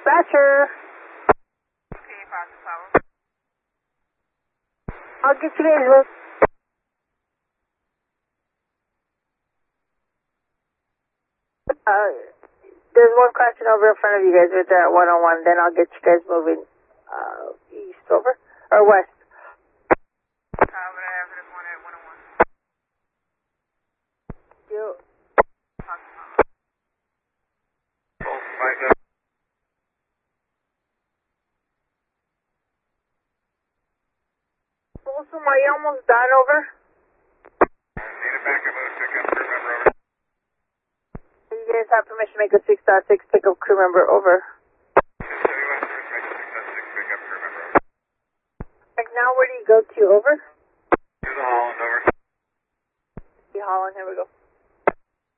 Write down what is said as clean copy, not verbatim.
Dispatcher. I'll get you guys moved. There's one crashing over in front of you guys right there at 101. Then I'll get you guys moving east over or west. But I have this one at 101. You. Folsom, are you almost done over? Need a backup of a pickup crew member over. You guys have permission to make a 6.6 pickup crew member over. Right now, where do you go to over? Here's a Holland over. Holland, here we go.